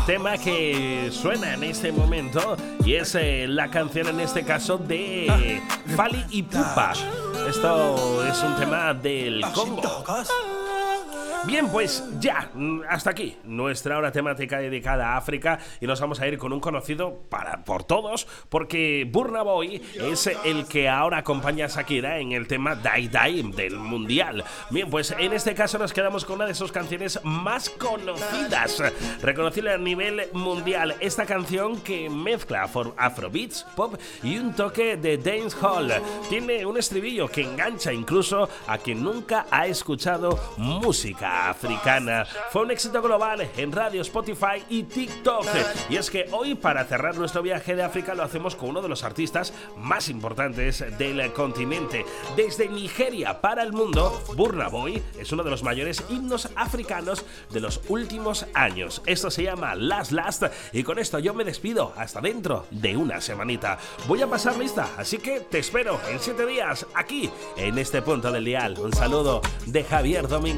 tema que suena en este momento y es la canción en este caso de Fally Ipupa. Esto es un tema del Congo. Bien, pues ya, hasta aquí nuestra hora temática dedicada a África y nos vamos a ir con un conocido por todos, porque Burna Boy es el que ahora acompaña a Shakira en el tema Die Die del Mundial. Bien, pues en este caso nos quedamos con una de sus canciones más conocidas, reconocible a nivel mundial. Esta canción que mezcla afrobeats, pop y un toque de dancehall. Tiene un estribillo que engancha incluso a quien nunca ha escuchado música africana. Fue un éxito global en radio, Spotify y TikTok. Y es que hoy, para cerrar nuestro viaje de África, lo hacemos con uno de los artistas más importantes del continente. Desde Nigeria para el mundo, Burna Boy es uno de los mayores himnos africanos de los últimos años. Esto se llama Last Last y con esto yo me despido hasta dentro de una semanita. Voy a pasar lista, así que te espero en 7 días aquí en este punto del dial. Un saludo de Javier Domingo.